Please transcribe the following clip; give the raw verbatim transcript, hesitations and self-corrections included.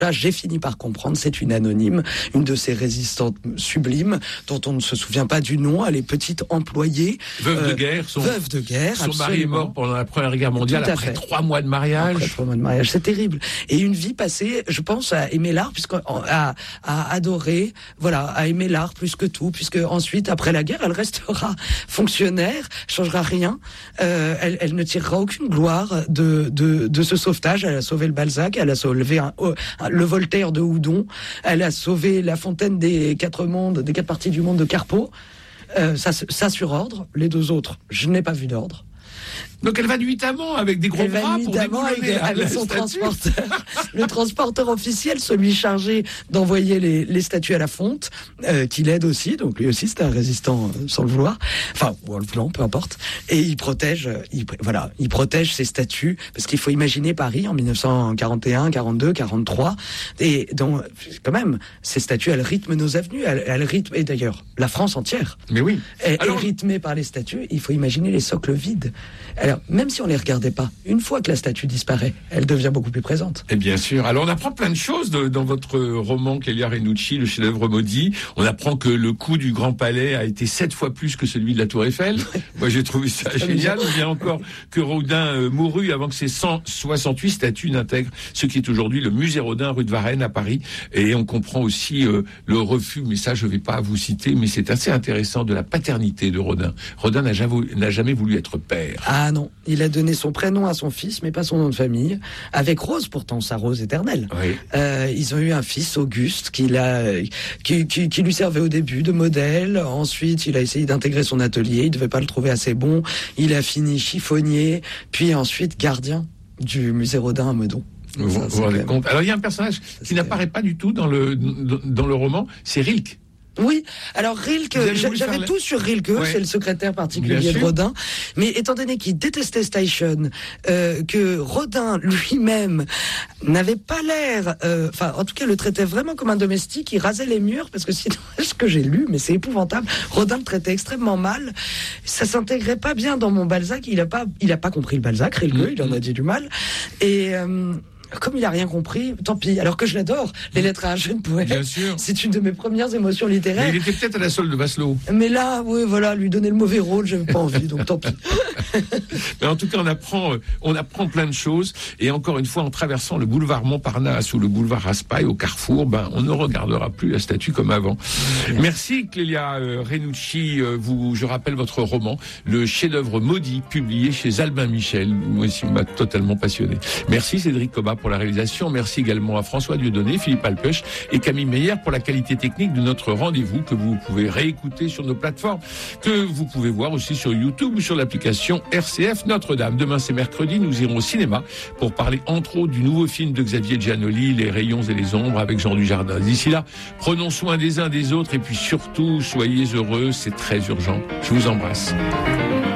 Là, j'ai fini par comprendre, c'est une anonyme, une de ces résistantes sublimes, dont on ne se souvient pas du nom. Elle est petite employée. Veuve euh, de guerre. Son, veuve de guerre, son absolument. mari est mort pendant la Première Guerre mondiale, après fait. trois mois de mariage. Après trois mois de mariage, c'est terrible. Et une vie passée, je pense, à aimer l'art, puisqu'à à, à adorer, voilà, à aimer l'art plus que tout, puisque ensuite, après la guerre, elle restera fonctionnaire, changera rien. Euh, elle, elle ne tirera aucune gloire de, de, de ce sauvetage. Elle a sauvé le Balzac, elle a sauvé un, un le Voltaire de Houdon, elle a sauvé la fontaine des quatre mondes, des quatre parties du monde de Carpeau, euh, ça, ça sur ordre. Les deux autres, je n'ai pas vu d'ordre. Donc elle va nuitamment avec des gros elle bras va pour nuitamment avec, avec son statue. transporteur, le transporteur officiel, celui chargé d'envoyer les, les statues à la fonte, euh, qui l'aide aussi. Donc lui aussi c'est un résistant euh, sans le vouloir, enfin ou en le voulant, peu importe. Et il protège, il, voilà, il protège ces statues parce qu'il faut imaginer Paris en dix-neuf cent quarante et un, quarante-deux, quarante-trois, et donc quand même ces statues elles rythment nos avenues, elles, elles rythment et d'ailleurs la France entière. Mais oui. Est, Alors... est rythmée par les statues. Il faut imaginer les socles vides. Alors, même si on les regardait pas, une fois que la statue disparaît, elle devient beaucoup plus présente. Et bien sûr. Alors, on apprend plein de choses de, dans votre roman Clélia Renucci, Le chef-d'œuvre maudit. On apprend que le coût du Grand Palais a été sept fois plus que celui de la Tour Eiffel. Moi, j'ai trouvé ça génial. On vient encore que Rodin euh, mourut avant que ses cent soixante-huit statues n'intègrent ce qui est aujourd'hui le musée Rodin, rue de Varennes, à Paris. Et on comprend aussi euh, le refus, mais ça, je vais pas vous citer, mais c'est assez intéressant, de la paternité de Rodin. Rodin n'a jamais, n'a jamais voulu être père. Ah non, il a donné son prénom à son fils, mais pas son nom de famille, avec Rose pourtant, sa Rose éternelle. Oui. Euh, ils ont eu un fils, Auguste, qui, l'a, qui, qui, qui lui servait au début de modèle. Ensuite, il a essayé d'intégrer son atelier, il devait pas le trouver assez bon. Il a fini chiffonnier, puis ensuite gardien du musée Rodin à Meudon. Vous vous rendez même... compte. Alors il y a un personnage ça, qui n'apparaît pas du tout dans le, dans le roman, c'est Rilke. Oui, alors Rilke, j'avais tout sur Rilke, ouais. C'est le secrétaire particulier de Rodin, mais étant donné qu'il détestait Station, euh, que Rodin lui-même n'avait pas l'air, enfin euh, en tout cas le traitait vraiment comme un domestique, il rasait les murs, parce que sinon, ce que j'ai lu, mais c'est épouvantable, Rodin le traitait extrêmement mal, ça s'intégrait pas bien dans mon Balzac, il a pas, il a pas compris le Balzac, Rilke, mmh. il en a dit du mal, et... Euh, comme il a rien compris, tant pis. Alors que je l'adore, les lettres à un jeune poète. Bien sûr. C'est une de mes premières émotions littéraires. Mais il était peut-être à la solde de Vasselot. Mais là, oui, voilà, lui donner le mauvais rôle, j'avais pas envie, donc tant pis. Mais en tout cas, on apprend, on apprend plein de choses. Et encore une fois, en traversant le boulevard Montparnasse ou le boulevard Raspail au Carrefour, ben, on ne regardera plus la statue comme avant. Merci, Merci Clélia euh, Renucci. Euh, vous, je rappelle votre roman, Le chef-d'œuvre maudit, publié chez Albin Michel. Moi aussi, m'a totalement passionné. Merci Cédric Cobat pour la réalisation. Merci également à François Dieudonné, Philippe Alpech et Camille Meyer pour la qualité technique de notre rendez-vous que vous pouvez réécouter sur nos plateformes, que vous pouvez voir aussi sur YouTube ou sur l'application R C F Notre-Dame. Demain, c'est mercredi, nous irons au cinéma pour parler entre autres du nouveau film de Xavier Giannoli, Les rayons et les ombres avec Jean Dujardin. D'ici là, prenons soin des uns des autres et puis surtout, soyez heureux, c'est très urgent. Je vous embrasse.